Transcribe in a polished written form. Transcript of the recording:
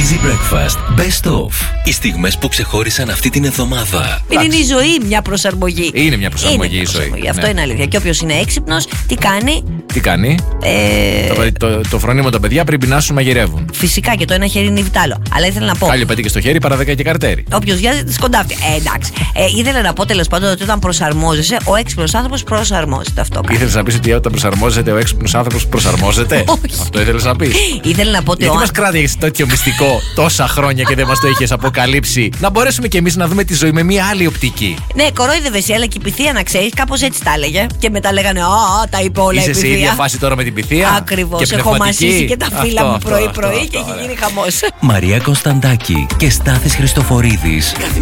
Easy Breakfast Best Of. Οι στιγμές που ξεχώρισαν αυτή την εβδομάδα. Είναι η ζωή μια προσαρμογή. Είναι μια προσαρμογή η ζωή. Αυτό είναι αλήθεια. Και όποιος είναι έξυπνος, τι κάνει? Τι κάνει? Το φρονίμο τα παιδιά πριν πεινάσουν μαγειρεύουν. Φυσικά και το ένα χέρι είναι βιτάλο. Αλλά ήθελα να πω. Κάλλιο πέτει και στο χέρι παρά 10 και καρτέρι. Όποιος βιάζεται σκοντάφτει. Εντάξει. Ήθελα να πω τέλος πάντων ότι όταν προσαρμόζεσαι, ο έξυπνος άνθρωπος προσαρμόζεται. Αυτό κάνει. Ήθελες να πεις ότι όταν προσαρμόζεται, ο έξυπνος άνθρωπος προσαρμόζεται? Όχι. Αυτό ήθελες να πεις? Ήθελα να πω ότι. Γιατί μας κράτηγες τέτοιο μυστικό τόσα χρόνια και δεν μας το είχες αποκαλύψει? Να μπορέσουμε κι εμείς να δούμε τη ζωή με μια άλλη οπτική. Ναι, κορόιδευες, αλλά και η Πυθία να ξέρεις, κάπως έτσι τα έλεγε. Και μετά λέγανε, τα είπε όλα η Είσαι σε Πυθία. ίδια φάση τώρα με την Πυθία? Ακριβώς. Έχω μασίσει και τα φύλλα μου πρωί-πρωί και έχει γίνει χαμός. Μαρία Κωνσταντάκη και Στάθης Χριστοφορίδης.